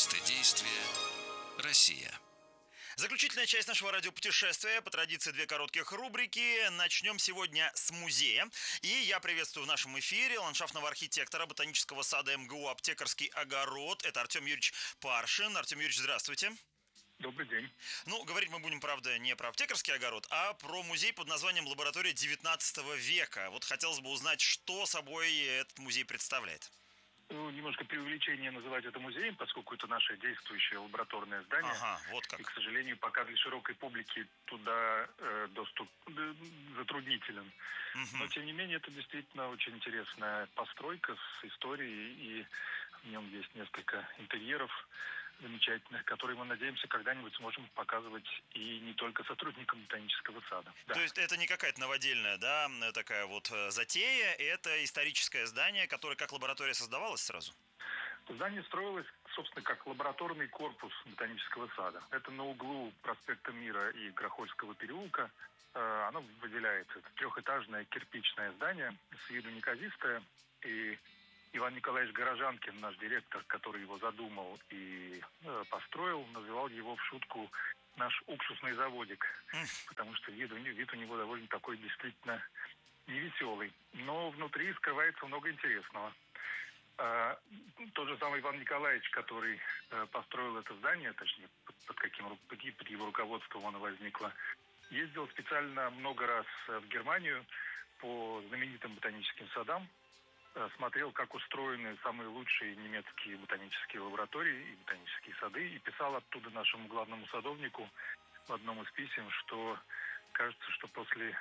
Место действия – Россия. Заключительная часть нашего радиопутешествия. По традиции две коротких рубрики. Начнем сегодня с музея. И я приветствую в нашем эфире ландшафтного архитектора ботанического сада МГУ «Аптекарский огород». Это Артем Юрьевич Паршин. Артем Юрьевич, здравствуйте. Добрый день. Говорить мы будем, правда, не про аптекарский огород, а про музей под названием «Лаборатория 19 века». Вот хотелось бы узнать, что собой этот музей представляет. Немножко преувеличение называть это музеем, поскольку это наше действующее лабораторное здание. Ага, вот как. И, к сожалению, пока для широкой публики туда доступ затруднителен. Но, тем не менее, это действительно очень интересная постройка с историей, и в нем есть несколько интерьеров замечательных, которые мы, надеемся, когда-нибудь сможем показывать и не только сотрудникам ботанического сада. Да. То есть это не какая-то новодельная, да, такая вот затея, это историческое здание, которое как лаборатория создавалось сразу? Здание строилось, собственно, как лабораторный корпус ботанического сада. Это на углу проспекта Мира и Грохольского переулка. Оно выделяется. Это трехэтажное кирпичное здание, с виду неказистое. И Иван Николаевич Горожанкин, наш директор, который его задумал и построил, называл его в шутку наш уксусный заводик, потому что вид у него довольно такой действительно невеселый. Но внутри скрывается много интересного. Тот же самый Иван Николаевич, который построил это здание, точнее, под его руководством оно возникло, ездил специально много раз в Германию по знаменитым ботаническим садам, смотрел, как устроены самые лучшие немецкие ботанические лаборатории и ботанические сады, и писал оттуда нашему главному садовнику в одном из писем, что кажется, что после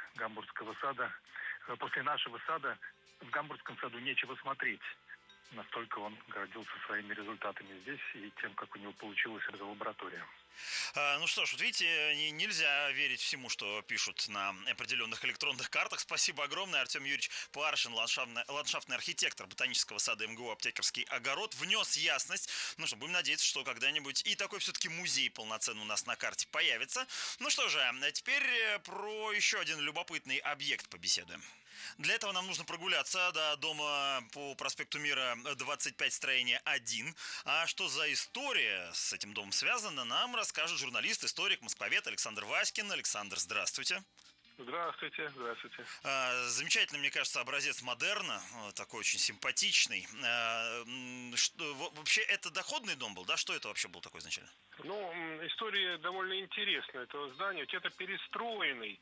нашего сада в Гамбургском саду нечего смотреть. Настолько он гордился своими результатами здесь и тем, как у него получилась эта лаборатория. Ну что ж, вот видите, нельзя верить всему, что пишут на определенных электронных картах. Спасибо огромное. Артем Юрьевич Паршин, ландшафтный архитектор ботанического сада МГУ «Аптекарский огород», внес ясность. Ну что, будем надеяться, что когда-нибудь и такой все-таки музей полноценный у нас на карте появится. Ну что же, а теперь про еще один любопытный объект побеседуем. Для этого нам нужно прогуляться до дома по проспекту Мира 25, строение 1. А что за история с этим домом связана, нам расскажет журналист, историк, москвовед Александр Васькин. Александр, здравствуйте. Здравствуйте, здравствуйте. Замечательный, мне кажется, образец модерна, такой очень симпатичный. Вообще, это доходный дом был, да? Что это вообще был такой изначально? История довольно интересная этого здания. Ведь это перестроенный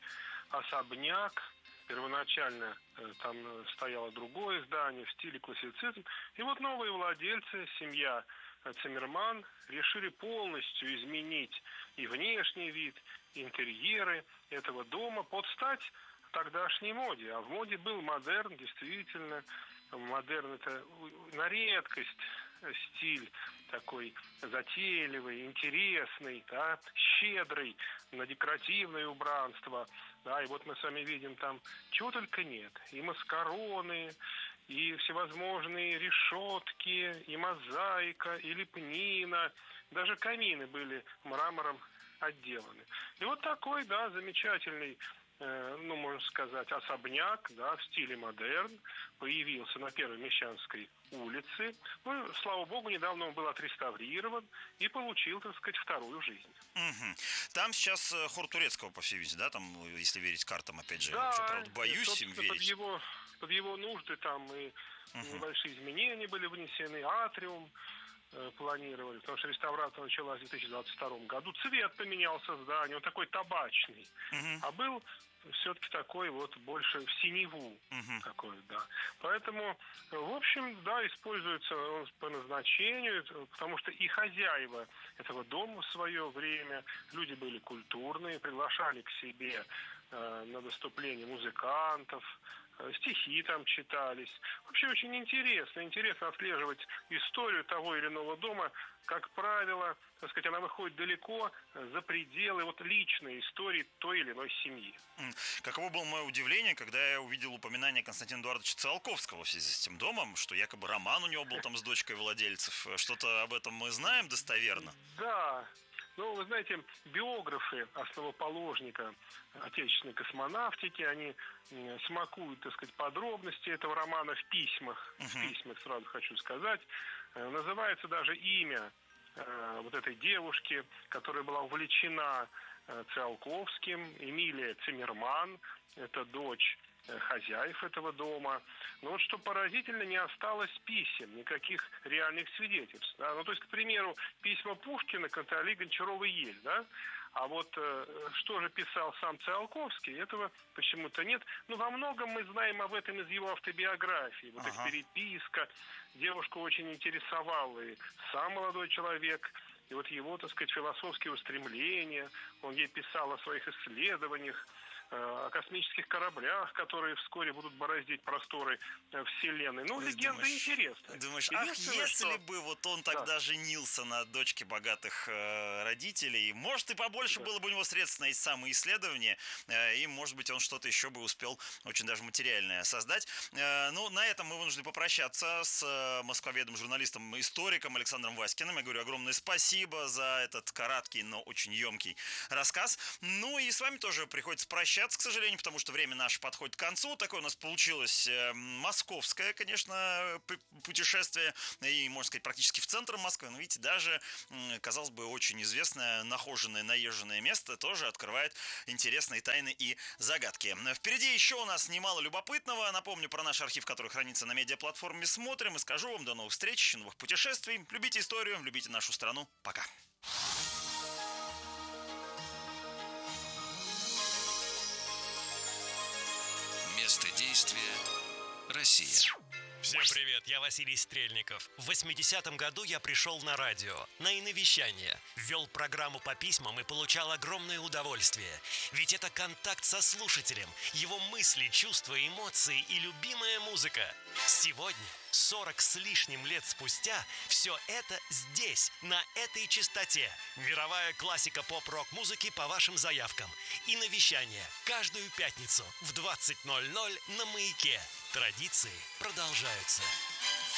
особняк. Первоначально там стояло другое здание в стиле классицизм. И вот новые владельцы, семья Циммерман, решили полностью изменить и внешний вид, и интерьеры этого дома под стать тогдашней моде. А в моде был модерн, действительно. Модерн – это на редкость стиль такой затейливый, интересный, да, щедрый на декоративное убранство. Да, и вот мы с вами видим там чего только нет. И маскароны, и всевозможные решетки, и мозаика, и лепнина. Даже камины были мрамором отделаны. И вот такой, да, замечательный, можно сказать, особняк, да, в стиле модерн появился на Первой Мещанской улице. Слава богу, недавно он был отреставрирован и получил, так сказать, вторую жизнь. Там сейчас хор турецкого, по всей видимости, да, там, если верить картам, опять же, да, я уже, правда, боюсь им верить. Под его нужды там и небольшие изменения были внесены, атриум планировали, потому что реставрация началась в 2022 году. Цвет поменялся здания, он такой табачный, а был все-таки такой вот больше в синеву такой, да. Поэтому, в общем, да, используется он по назначению, потому что и хозяева этого дома в свое время, люди были культурные, приглашали к себе на выступление музыкантов, стихи там читались. Вообще очень интересно отслеживать историю того или иного дома. Как правило, так сказать, она выходит далеко за пределы личной истории той или иной семьи. Каково было мое удивление, когда я увидел упоминание Константина Эдуардовича Циолковского в связи с этим домом, что якобы роман у него был там с дочкой владельцев. Что-то об этом мы знаем достоверно? Да. Вы знаете, биографы основоположника отечественной космонавтики, они смакуют, так сказать, подробности этого романа в письмах. В письмах, сразу хочу сказать. Называется даже имя вот этой девушки, которая была увлечена Циолковским, Эмилия Циммерман, это дочь хозяев этого дома. Но вот что поразительно, не осталось писем, никаких реальных свидетельств. Да? Ну, то есть, к примеру, письма Пушкина к Наталье Гончаровой есть, да? А вот что же писал сам Циолковский, этого почему-то нет. Ну, во многом мы знаем об этом из его автобиографии. Вот их переписка. Девушку очень интересовал и сам молодой человек, и вот его, так сказать, философские устремления. Он ей писал о своих исследованиях, о космических кораблях, которые вскоре будут бороздить просторы Вселенной. Ну, легенда интересная. Думаешь, если бы вот он тогда женился на дочке богатых родителей, может, и побольше было бы у него средств на эти самые исследования, и, может быть, он что-то еще бы успел очень даже материальное создать. Ну, на этом мы вынуждены попрощаться с москвоведом, журналистом, историком Александром Васькиным. Я говорю огромное спасибо за этот короткий, но очень емкий рассказ. Ну, и с вами тоже приходится прощаться, к сожалению, потому что время наше подходит к концу. Такое у нас получилось московское, конечно, путешествие. И, можно сказать, практически в центр Москвы. Но, видите, даже, казалось бы, очень известное, нахоженное, наезженное место тоже открывает интересные тайны и загадки. Впереди еще у нас немало любопытного. Напомню про наш архив, который хранится на медиаплатформе «Смотрим». И скажу вам до новых встреч, новых путешествий. Любите историю, любите нашу страну. Пока. Место действия – Россия. Всем привет, я Василий Стрельников. В 80-м году я пришел на радио, на иновещание, ввел программу по письмам и получал огромное удовольствие. Ведь это контакт со слушателем, его мысли, чувства, эмоции и любимая музыка. Сегодня, 40 с лишним лет спустя, все это здесь, на этой частоте. Мировая классика поп-рок-музыки по вашим заявкам. Иновещание каждую пятницу в 20:00 на Маяке. Традиции продолжаются.